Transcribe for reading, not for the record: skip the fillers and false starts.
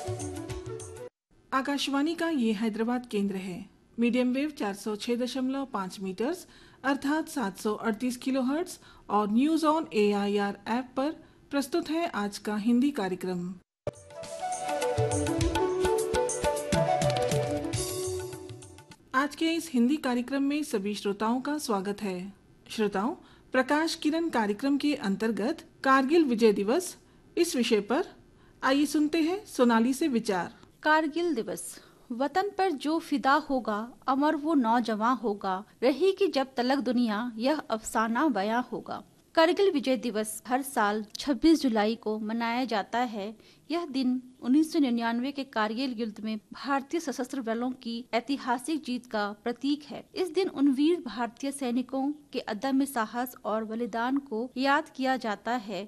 आकाशवाणी का ये हैदराबाद केंद्र है। मीडियम वेव 406.5 मीटर्स अर्थात 738 किलोहर्ट्ज और न्यूज ऑन एआईआर ऐप पर प्रस्तुत है आज का हिंदी कार्यक्रम। आज के इस हिंदी कार्यक्रम में सभी श्रोताओं का स्वागत है। श्रोताओं, प्रकाश किरण कार्यक्रम के अंतर्गत कारगिल विजय दिवस इस विषय पर आइए सुनते हैं सोनाली से विचार। कारगिल दिवस। वतन पर जो फिदा होगा, अमर वो नौजवां होगा, रहेगी जब तलक दुनिया, यह अफसाना बयां होगा। कारगिल विजय दिवस हर साल 26 जुलाई को मनाया जाता है। यह दिन 1999 के कारगिल युद्ध में भारतीय सशस्त्र बलों की ऐतिहासिक जीत का प्रतीक है। इस दिन उन वीर भारतीय सैनिकों के अदम्य साहस और बलिदान को याद किया जाता है